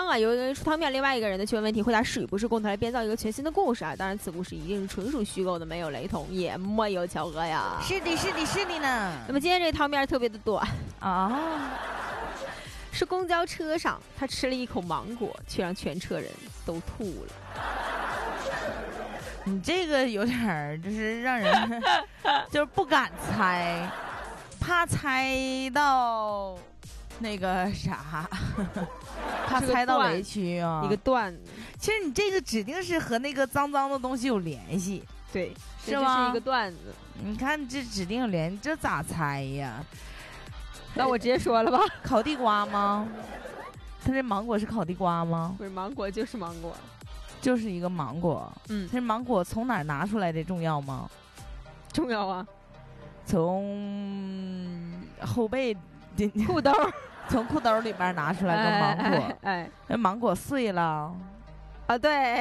啊，有一个人出汤面，另外一个人呢去问问题，回答是与不是，共同来编造一个全新的故事啊。当然，此故事一定是纯属虚构的，没有雷同，也没有巧合呀。 是的，是的，是的呢。 那么今天这汤面特别的短啊， 是公交车上他吃了一口芒果，却让全车人都吐了。 你这个有点儿就是让人就是不敢猜，怕猜到那个啥，怕猜到雷区啊。 一个段子， 其实你这个指定是和那个脏脏的东西有联系， 对， 是吗？ 这是一个段子。 你看这指定有联系，这咋猜呀？ 那我直接说了吧。 烤地瓜吗？它这芒果是烤地瓜吗？ 不是，芒果就是芒果。 就是一个芒果，这芒果从哪儿拿出来的重要吗？ 重要啊， 从后背的裤兜， 从裤兜里边拿出来个芒果，那芒果碎了， 啊对，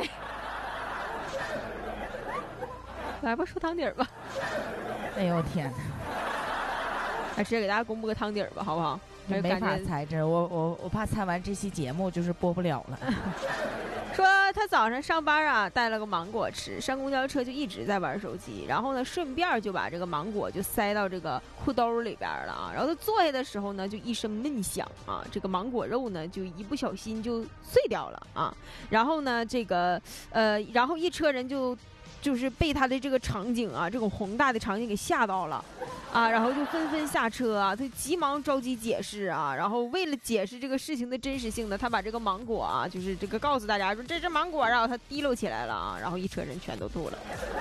来吧，说汤底儿吧。 哎呦天哪！ 还直接给大家公布个汤底儿吧，好不好？ 没法猜，这我怕猜完这期节目就是播不了了。 说他早上上班啊，带了个芒果吃，上公交车就一直在玩手机，然后呢，顺便就把这个芒果就塞到这个裤兜里边了啊。然后他坐下的时候呢，就一声闷响啊，这个芒果肉呢就一不小心就碎掉了啊。然后呢，这个然后一车人就是被他的这个场景啊，这种宏大的场景给吓到了，啊，然后就纷纷下车啊，他急忙着急解释啊，然后为了解释这个事情的真实性呢，他把这个芒果啊，就是这个告诉大家说这是芒果，然后他提溜起来了啊，然后一车人全都吐了。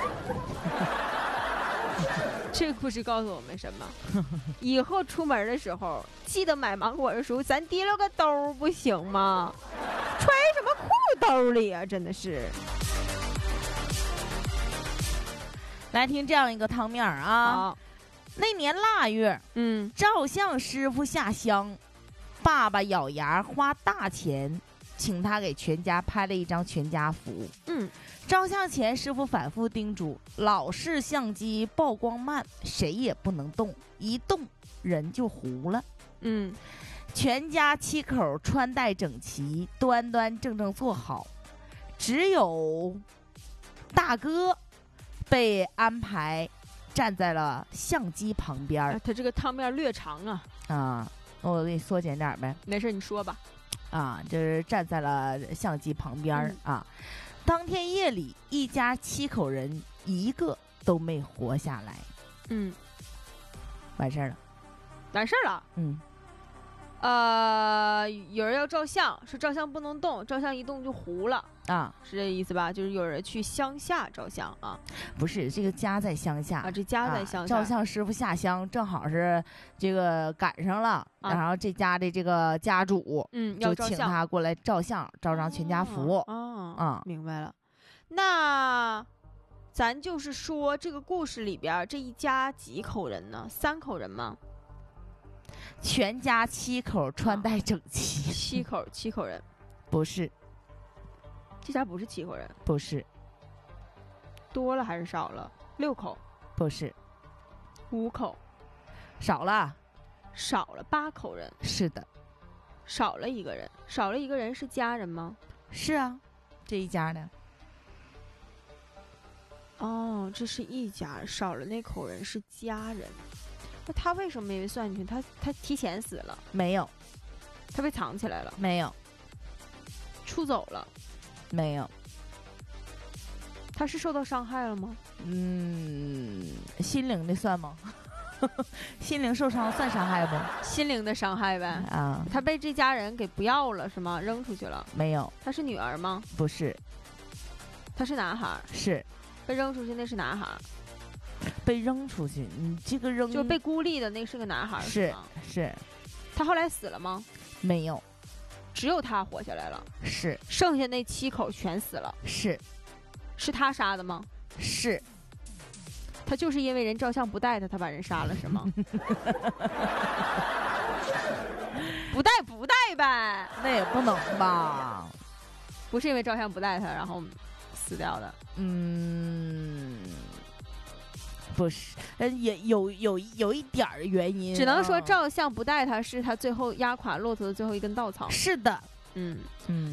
这个故事告诉我们什么？以后出门的时候，记得买芒果的时候，咱提溜个兜不行吗？揣什么裤兜里啊？真的是。 来听这样一个汤面啊，那年腊月，照相师傅下乡，爸爸咬牙花大钱，请他给全家拍了一张全家福。照相前师傅反复叮嘱，老式相机曝光慢，谁也不能动，一动人就糊了。全家7口穿戴整齐，端端正正坐好，只有大哥被安排站在了相机旁边。 他这个汤面略长啊。 我给你缩减点呗。 没事，你说吧。 就是站在了相机旁边啊。当天夜里，一家7口人一个都没活下来。完事儿了。 完事儿了。有人要照相，说照相不能动，照相一动就糊了啊，是这意思吧？就是有人去乡下照相啊？ 不是，这个家在乡下啊，这家在乡下， 照相师傅下乡，正好是这个赶上了，然后这家的这个家主就请他过来照相，照张全家福。 明白了。那咱就是说，这个故事里边这一家几口人呢？3口人吗？ 全家7口穿戴整齐。 7口人， 不是。 这家不是7口人， 不是。 多了还是少了？6口， 不是。 5口， 少了 8口人。 是的， 少了一个人，少了一个人是家人吗？ 是啊，这一家的。 哦，这是一家，少了那口人是家人。那他为什么没被算进去？他提前死了？ 没有。 他被藏起来了？ 没有。 出走了？ 没有。 他是受到伤害了吗？ 心灵的算吗？心灵受伤算伤害不？ 心灵的伤害呗。他被这家人给不要了是吗？扔出去了？ 没有。 他是女儿吗？ 不是。 他是男孩？ 是。 被扔出去那是男孩？ 被扔出去，你这个扔就被孤立的那是个男孩是吗？ 是。 他后来死了吗？ 没有。 只有他活下来了？ 是。 剩下那7口全死了？ 是。 是他杀的吗？ 是。 他就是因为人照相不带他把人杀了是吗？不带呗？ 那也不能吧？ 不是因为照相不带他然后死掉的？ 不是，也有一点儿原因， 只能说照相不带他是他最后压垮骆驼的最后一根稻草。 是的。